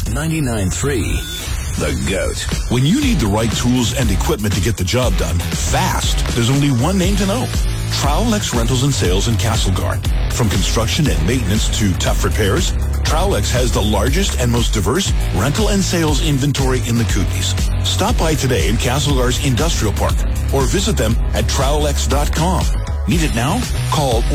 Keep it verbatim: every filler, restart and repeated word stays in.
ninety-nine point three, The Goat. When you need the right tools and equipment to get the job done fast, there's only one name to know. Trowlex Rentals and Sales in Castlegar. From construction and maintenance to tough repairs, Trowlex has the largest and most diverse rental and sales inventory in the Kootenays. Stop by today in Castlegar's Industrial Park or visit them at trowlex dot com. Need it now? Call